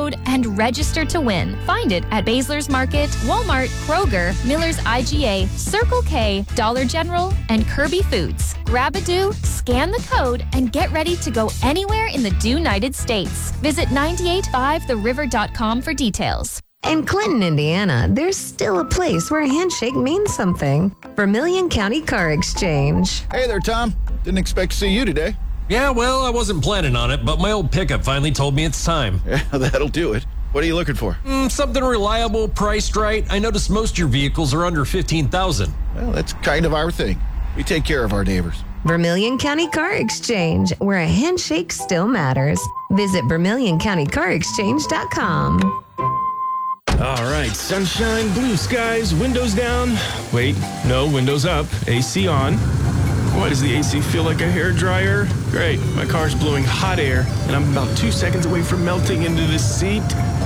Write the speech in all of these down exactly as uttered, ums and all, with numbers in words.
code and register to win. Find it at Basler's Market, Walmart, Kroger, Miller's I G A, Circle K, Dollar General, and Kirby Foods. Grab a Do, scan the code, and get ready to go anywhere in the United States. Visit nine eight five the river dot com for details. In Clinton, Indiana, there's still a place where a handshake means something. Vermilion County Car Exchange. Hey there, Tom. Didn't expect to see you today. Yeah, well, I wasn't planning on it, but my old pickup finally told me it's time. Yeah, that'll do it. What are you looking for? Mm, something reliable, priced right. I noticed most of your vehicles are under fifteen thousand dollars. Well, that's kind of our thing. We take care of our neighbors. Vermilion County Car Exchange, where a handshake still matters. Visit vermilion county car exchange dot com. All right, sunshine, blue skies, windows down. Wait, no, windows up, A C on. Why does the A C feel like a hairdryer? Great, my car's blowing hot air, and I'm about two seconds away from melting into this seat.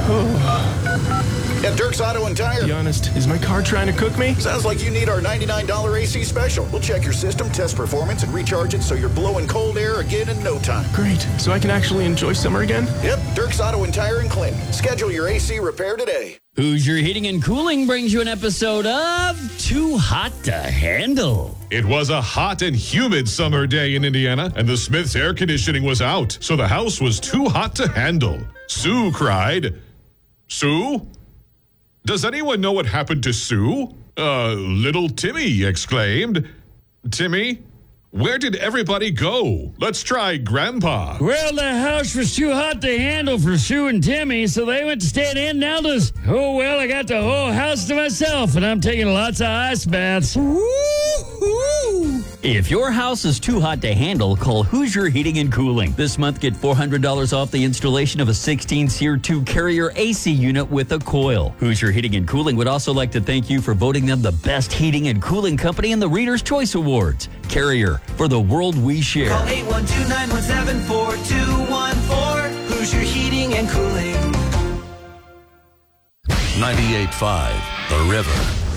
Oh. At Dirk's Auto and Tire. Be honest, is my car trying to cook me? Sounds like you need our ninety-nine dollars A C special. We'll check your system, test performance, and recharge it so you're blowing cold air again in no time. Great, so I can actually enjoy summer again? Yep, Dirk's Auto and Tire in Clinton. Schedule your A C repair today. Hoosier Heating and Cooling brings you an episode of Too Hot to Handle. It was a hot and humid summer day in Indiana, and the Smiths air conditioning was out, so the house was too hot to handle. Sue cried, "Sue? Does anyone know what happened to Sue?" Uh, little Timmy exclaimed. "Timmy? Where did everybody go? Let's try Grandpa." Well, the house was too hot to handle for Sue and Timmy, so they went to stay at Aunt Nelda's. Oh, well, I got the whole house to myself, and I'm taking lots of ice baths. Woo-hoo! If your house is too hot to handle, call Hoosier Heating and Cooling. This month, get four hundred dollars off the installation of a sixteen SEER two Carrier A C unit with a coil. Hoosier Heating and Cooling would also like to thank you for voting them the best heating and cooling company in the Reader's Choice Awards. Carrier, for the world we share. Call eight one two, nine one seven, four two one four. Hoosier Heating and Cooling. ninety-eight point five The River.